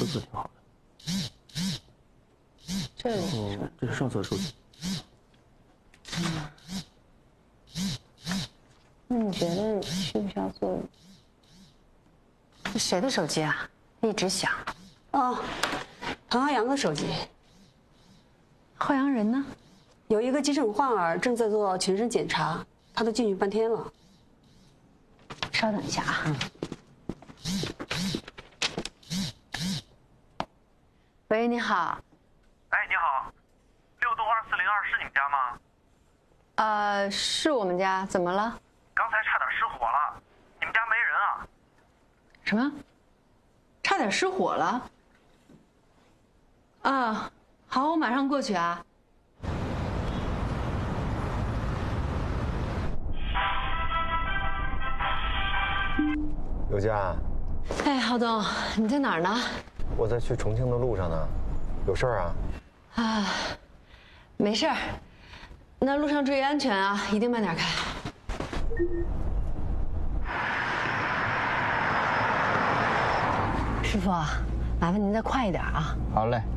字挺好的。 这里是吧？ 这是上册数据。 那你觉得需不需要做？ 谁的手机啊？一直响。 哦，唐浩阳的手机。 浩阳人呢？ 有一个急诊患儿正在做全身检查，他都进去半天了。 稍等一下啊。喂，你好。 哎，你好，6栋2402是你们家吗？ 是我们家，怎么了？ 刚才差点失火了，你们家没人啊？ 什么？差点失火了？啊，好，我马上过去啊。 刘佳， 哎，浩东，你在哪儿呢？ 我在去重庆的路上呢，有事儿啊？ 啊，没事儿。那路上注意安全啊，一定慢点开。师傅，麻烦您再快一点啊。 好嘞。